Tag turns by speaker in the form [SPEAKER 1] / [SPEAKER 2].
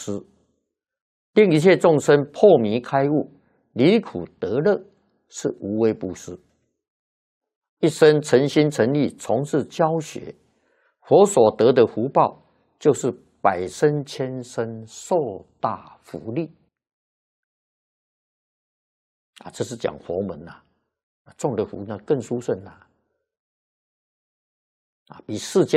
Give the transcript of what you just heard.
[SPEAKER 1] 施，令一切众生破迷开悟，离苦得乐，是无畏布施。一生诚心诚意从事教学，佛所得的福报，就是百生千生受大福利。这是讲佛门种的福呢更殊胜比世间